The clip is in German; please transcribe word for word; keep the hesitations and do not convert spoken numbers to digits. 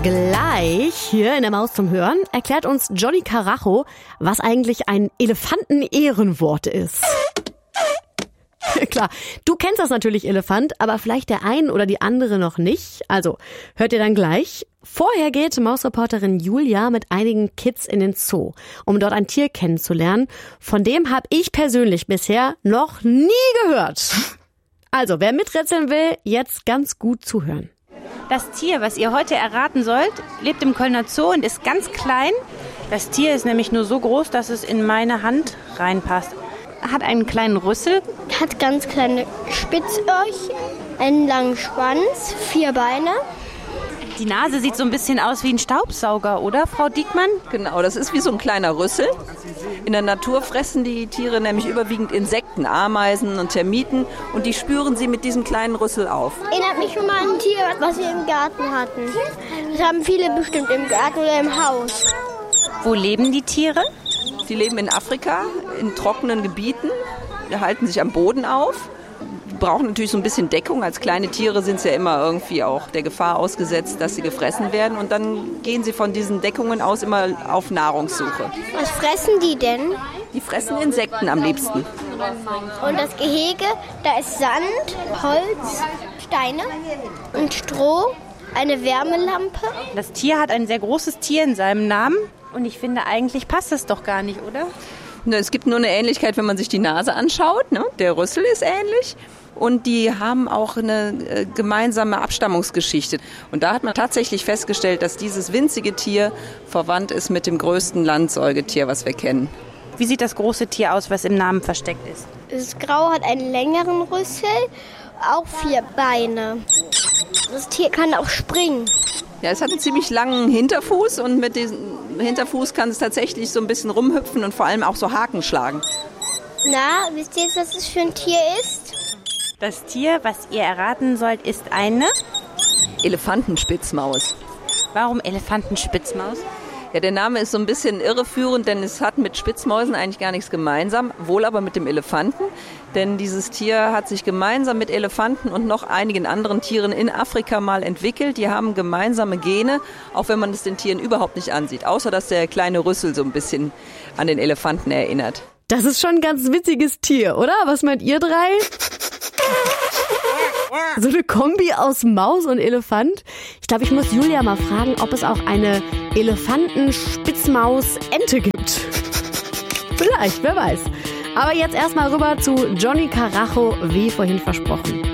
Gleich hier in der Maus zum Hören erklärt uns Johnny Karacho, was eigentlich ein Elefanten-Ehrenwort ist. Klar, du kennst das natürlich, Elefant, aber vielleicht der ein oder die andere noch nicht. Also, hört ihr dann gleich. Vorher geht Mausreporterin Julia mit einigen Kids in den Zoo, um dort ein Tier kennenzulernen. Von dem habe ich persönlich bisher noch nie gehört. Also, wer miträtseln will, jetzt ganz gut zuhören. Das Tier, was ihr heute erraten sollt, lebt im Kölner Zoo und ist ganz klein. Das Tier ist nämlich nur so groß, dass es in meine Hand reinpasst. Hat einen kleinen Rüssel. Hat ganz kleine Spitzöhrchen, einen langen Schwanz, vier Beine. Die Nase sieht so ein bisschen aus wie ein Staubsauger, oder, Frau Diekmann? Genau, das ist wie so ein kleiner Rüssel. In der Natur fressen die Tiere nämlich überwiegend Insekten, Ameisen und Termiten. Und die spüren sie mit diesem kleinen Rüssel auf. Erinnert mich schon mal an ein Tier, was wir im Garten hatten. Das haben viele bestimmt im Garten oder im Haus. Wo leben die Tiere? Die leben in Afrika, in trockenen Gebieten, die halten sich am Boden auf, die brauchen natürlich so ein bisschen Deckung. Als kleine Tiere sind sie ja immer irgendwie auch der Gefahr ausgesetzt, dass sie gefressen werden. Und dann gehen sie von diesen Deckungen aus immer auf Nahrungssuche. Was fressen die denn? Die fressen Insekten am liebsten. Und das Gehege, da ist Sand, Holz, Steine und Stroh, eine Wärmelampe. Das Tier hat ein sehr großes Tier in seinem Namen. Und ich finde, eigentlich passt es doch gar nicht, oder? Es gibt nur eine Ähnlichkeit, wenn man sich die Nase anschaut. Ne? Der Rüssel ist ähnlich. Und die haben auch eine äh, gemeinsame Abstammungsgeschichte. Und da hat man tatsächlich festgestellt, dass dieses winzige Tier verwandt ist mit dem größten Landsäugetier, was wir kennen. Wie sieht das große Tier aus, was im Namen versteckt ist? Das Grau hat einen längeren Rüssel, auch vier Beine. Das Tier kann auch springen. Ja, es hat einen ziemlich langen Hinterfuß und mit diesem Hinterfuß kann es tatsächlich so ein bisschen rumhüpfen und vor allem auch so Haken schlagen. Na, wisst ihr jetzt, was das für ein Tier ist? Das Tier, was ihr erraten sollt, ist eine Elefantenspitzmaus. Warum Elefantenspitzmaus? Ja, der Name ist so ein bisschen irreführend, denn es hat mit Spitzmäusen eigentlich gar nichts gemeinsam, wohl aber mit dem Elefanten. Denn dieses Tier hat sich gemeinsam mit Elefanten und noch einigen anderen Tieren in Afrika mal entwickelt. Die haben gemeinsame Gene, auch wenn man es den Tieren überhaupt nicht ansieht. Außer, dass der kleine Rüssel so ein bisschen an den Elefanten erinnert. Das ist schon ein ganz witziges Tier, oder? Was meint ihr drei? So eine Kombi aus Maus und Elefant. Ich glaube, ich muss Julia mal fragen, ob es auch eine Elefanten-Spitzmaus-Ente gibt. Vielleicht, wer weiß. Aber jetzt erstmal rüber zu Johnny Karacho, wie vorhin versprochen.